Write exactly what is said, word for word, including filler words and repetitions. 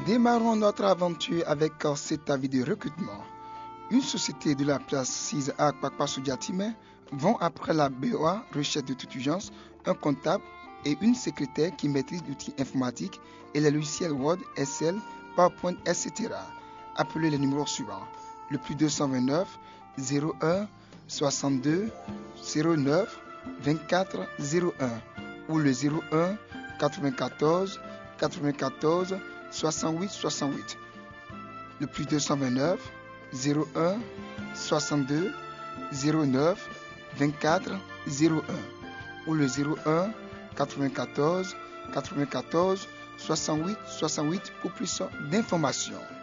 Démarrons notre aventure avec cet avis de recrutement. Une société de la place six A Kpakpa-Soudiatimé vont après la B O A recherche de toute urgence un comptable et une secrétaire qui maîtrise l'outil informatique et les logiciels Word, Excel, PowerPoint, et cetera. Appelez les numéros suivants. Le plus deux cent vingt-neuf zéro un soixante-deux zéro neuf vingt-quatre zéro un ou le zéro un quatre-vingt-quatorze quatre-vingt-quatorze soixante-huit soixante-huit. Le plus deux cent vingt-neuf zéro un soixante-deux zéro neuf vingt-quatre zéro un ou le zéro un quatre-vingt-quatorze quatre-vingt-quatorze soixante-huit soixante-huit pour plus d'informations.